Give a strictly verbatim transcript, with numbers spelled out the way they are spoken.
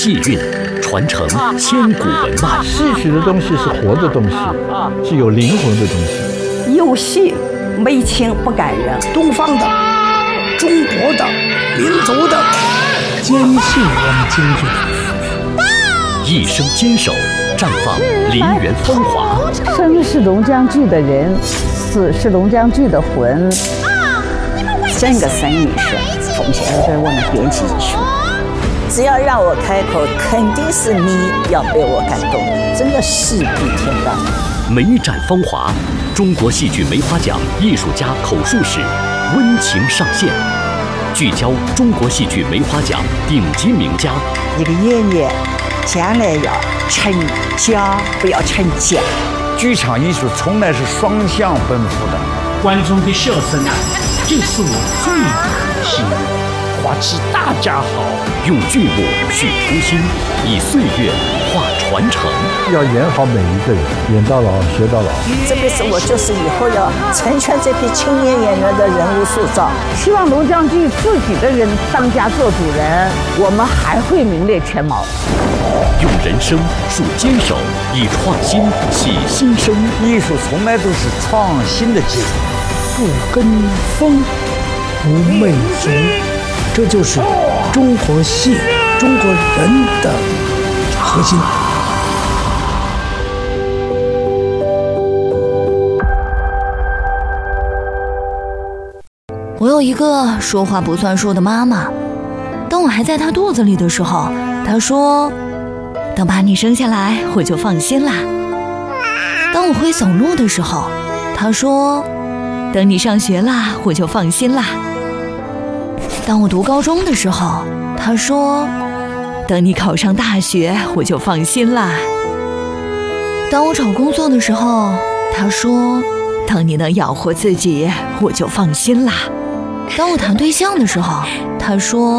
戏韵，传承千古文脉。 戏曲的东西是活的东西，是有灵魂的东西。 有戏没情不感人， 东方的、中国的、民族的， 坚信我们京剧的。 一生坚守，绽放梨园风华。 生是龙江剧的人，死是龙江剧的魂。 整个生意是奉献给我们编辑艺术。只要让我开口，肯定是你要被我感动，真的戏比天高。 梅展风华，中国戏剧梅花奖艺术家口述史温情上线，聚焦中国戏剧梅花奖顶级名家。 一个演员将来要成家，不要成家。 剧场艺术从来是双向奔赴的。 观众的笑声啊，就是我最大的心愿。 花期大家好， 用剧目续初心，以岁月画传承。 要演好每一个人，演到老学到老。 这辈子我就是以后要成全这批青年演员的人物塑造。 希望龙江剧自己的人当家做主人，我们还会名列前茅。 用人生树坚守，以创新起新生。 艺术从来都是创新的结果。 不跟风，不媚俗，这就是中国戏、中国人的核心。 我有一个说话不算数的妈妈，当我还在她肚子里的时候，她说：“等把你生下来，我就放心啦。”当我会走路的时候，她说：“等你上学啦，我就放心啦。”当我读高中的时候，她说：“等你考上大学，我就放心啦。”当我找工作的时候，她说：“等你能养活自己，我就放心啦。”当我谈对象的时候，她说